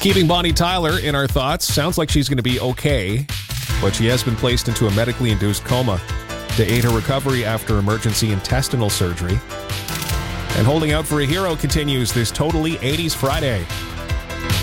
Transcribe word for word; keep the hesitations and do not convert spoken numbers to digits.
Keeping Bonnie Tyler in our thoughts. Sounds like she's going to be okay, but she has been placed into a medically induced coma to aid her recovery after emergency intestinal surgery. And holding out for a hero continues this Totally eighties Friday.